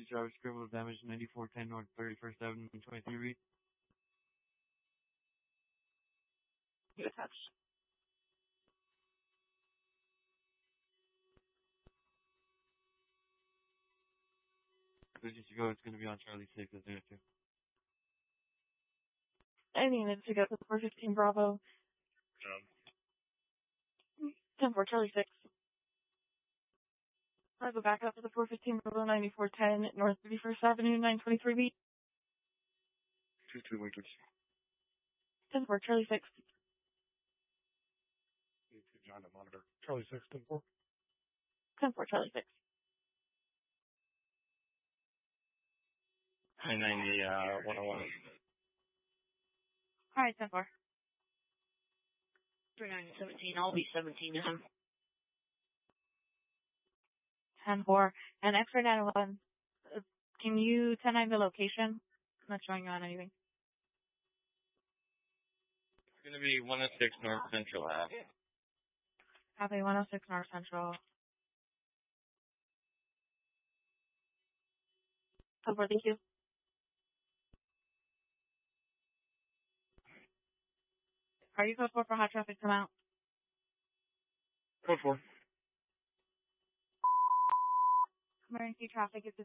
driver criminal damage 9410 North 31st Avenue 23 Reed. You attached. Just to go, it's going to be on Charlie 6 as there too. I needed to go to the 415 Bravo. 10-4 Charlie 6. I'll go back up to the 415 Bravo 9410 North 31st Avenue 923 Beat. 22 Winkers. 10-4 Charlie 6. John to monitor. Charlie 6, 10-4. 10-4 Charlie 6. I-90, 101. Alright, 10-4. 3917, I'll be 17 now. 10-4. And X-ray 911, can you 10-9 the location? I'm not showing you on anything. It's going to be 106 North Central Ave. Copy 106 North Central. 10-4, thank you. Are you code 4 for hot traffic come out? Code 4. Emergency traffic is